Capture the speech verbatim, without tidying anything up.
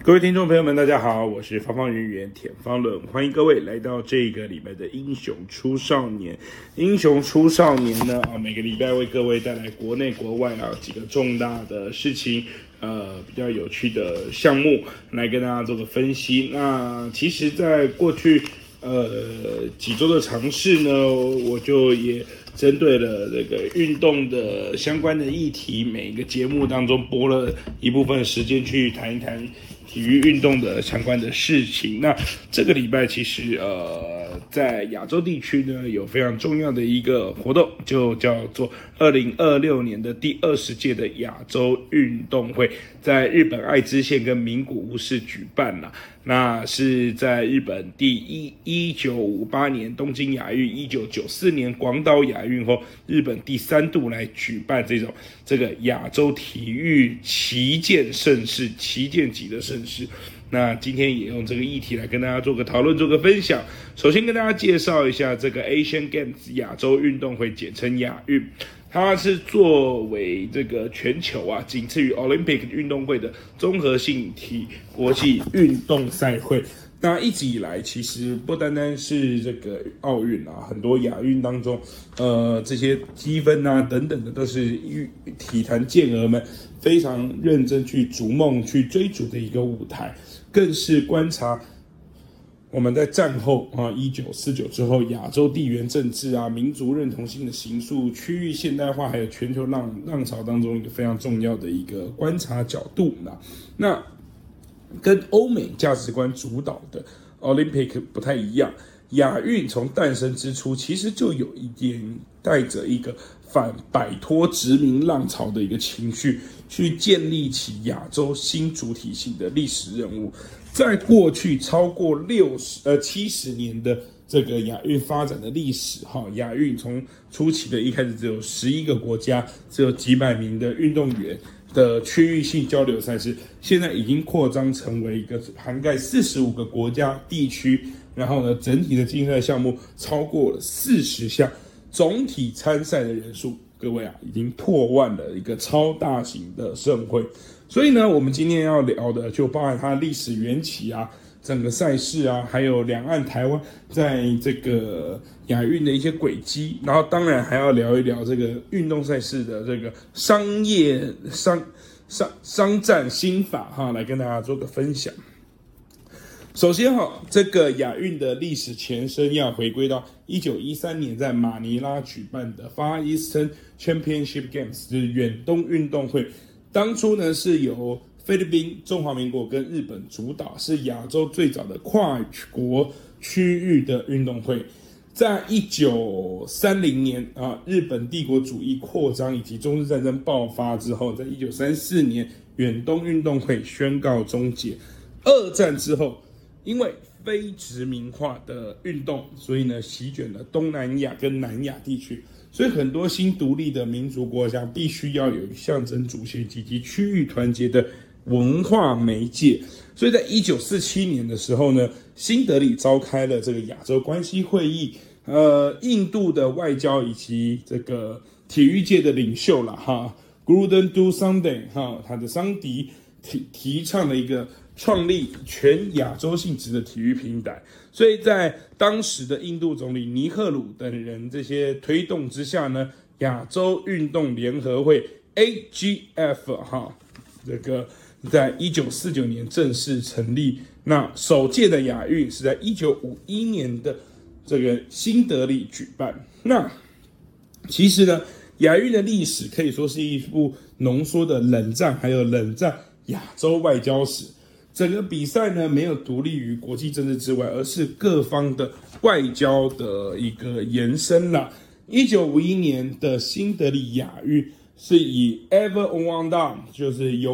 各位听众朋友们，大家好，我是方方圆圆田方伦，欢迎各位来到这个礼拜的英雄出少年。英雄出少年呢啊，每个礼拜为各位带来国内国外啊几个重大的事情，呃，比较有趣的项目来跟大家做个分析。那其实，在过去呃几周的尝试呢，我就也针对了这个运动的相关的议题，每一个节目当中拨了一部分时间去谈一谈体育运动的相关的事情。那这个礼拜其实呃，在亚洲地区呢，有非常重要的一个活动，就叫做二零二六年的第二十届的亚洲运动会，在日本爱知县跟名古屋市举办啦。那是在日本第一一九五八年东京亚运，一九九四年广岛亚运后，日本第三度来举办这种这个亚洲体育旗舰盛事，旗舰级的盛事。那今天也用这个议题来跟大家做个讨论，做个分享。首先跟大家介绍一下这个 Asian Games 亚洲运动会，简称亚运。它是作为这个全球啊，仅次于 Olympic 运动会的综合性体国际运动赛会。那一直以来，其实不单单是这个奥运啊，很多亚运当中，呃，这些积分啊等等的，都是体坛健儿们非常认真去逐梦、去追逐的一个舞台，更是观察我们在战后啊，一九四九之后，亚洲地缘政治啊、民族认同性的形塑、区域现代化，还有全球浪浪潮当中一个非常重要的一个观察角度啦。那跟欧美价值观主导的 Olympic 不太一样，亚运从诞生之初，其实就有一点带着一个反摆脱殖民浪潮的一个情绪，去建立起亚洲新主体性的历史任务。在过去超过六十呃七十年的这个亚运发展的历史，哈，亚运从初期的一开始只有十一个国家，只有几百名的运动员的区域性交流赛事，现在已经扩张成为一个涵盖四十五个国家地区，然后呢，整体的竞赛项目超过了四十项，总体参赛的人数，各位啊，已经破万的一个超大型的盛会。所以呢，我们今天要聊的就包含它的历史缘起啊，整个赛事啊，还有两岸台湾在这个亚运的一些轨迹，然后当然还要聊一聊这个运动赛事的这个商业商商商战心法哈，来跟大家做个分享。首先哈，这个亚运的历史前身要回归到一九一三年在马尼拉举办的 Far Eastern Championship Games， 就是远东运动会。当初呢是由菲律宾、中华民国跟日本主导，是亚洲最早的跨国区域的运动会。在一九三零年啊，日本帝国主义扩张以及中日战争爆发之后，在一九三四年远东运动会宣告终结。二战之后，因为非殖民化的运动，所以呢席卷了东南亚跟南亚地区。所以很多新独立的民族国家必须要有象征主权以及区域团结的文化媒介。所以在一九四七年的时候呢，新德里召开了这个亚洲关系会议，呃，印度的外交以及这个体育界的领袖啦哈 ，Gurdon Sunday 哈，他的桑迪提提倡了一个创立全亚洲性质的体育平台。所以在当时的印度总理尼赫鲁等人这些推动之下呢，亚洲运动联合会 A G F 哈，这个在一九四九年正式成立。那首届的亚运是在一九五一年的这个新德里举办。那其实呢，亚运的历史可以说是一部浓缩的冷战还有冷战亚洲外交史。整个比赛呢，没有独立于国际政治之外，而是各方的外交的一个延伸啦。一九五一年的新德里亚运是以 Ever on One Down， 就是永